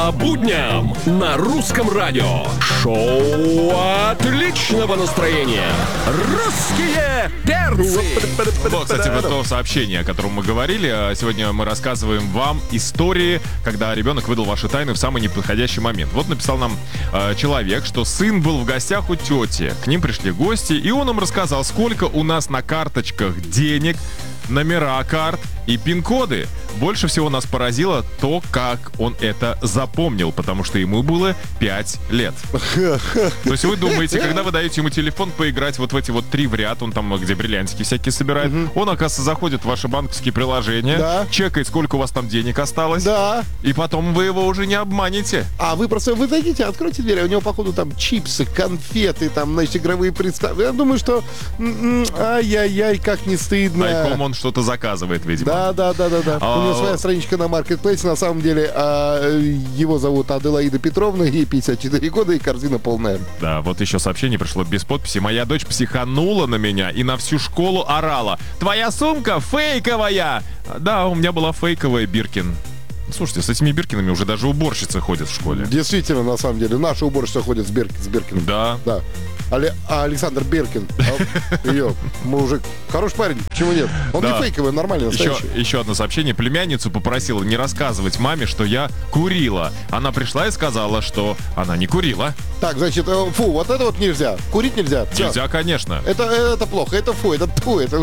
По будням на русском радио. Шоу отличного настроения. Русские перцы. Вот, кстати, вот то сообщение, о котором мы говорили. Сегодня мы рассказываем вам истории, когда ребенок выдал ваши тайны в самый неподходящий момент. Вот написал нам человек, что сын был в гостях у тети. К ним пришли гости, и он им рассказал, сколько у нас на карточках денег, номера карт и пин-коды. Больше всего нас поразило то, как он это запомнил, потому что ему было 5 лет. То есть вы думаете, когда вы даете ему телефон поиграть вот в эти вот 3 в ряд, он там, где бриллиантики всякие собирает, он, оказывается, заходит в ваши банковские приложения, чекает, сколько у вас там денег осталось, и потом вы его уже не обманете. А вы просто, вы зайдите, откройте дверь, у него, походу, там чипсы, конфеты, там, значит, игровые приставки. Я думаю, что ай-яй-яй, как не стыдно. Тайком он что-то заказывает, видимо. Да. У него своя страничка на маркетплейсе. На самом деле, его зовут Аделаида Петровна, ей 54 года и корзина полная. Да, вот еще сообщение пришло без подписи. Моя дочь психанула на меня и на всю школу орала: «Твоя сумка фейковая!» Да, у меня была фейковая Биркин. Слушайте, с этими Биркинами уже даже уборщицы ходят в школе. Действительно, на самом деле. Наша уборщица ходит с Биркиным. Да. Александр Биркин, ее мужик, хороший парень, почему нет? Он не фейковый, нормальный, настоящий. Еще одно сообщение. Племянницу попросила не рассказывать маме, что я курила. Она пришла и сказала, что она не курила. Так, значит, фу, вот это вот нельзя. Курить нельзя. Нельзя, конечно. Это плохо, это фу, это тьфу, это...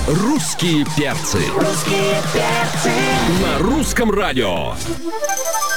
Русские перцы. На русском радио.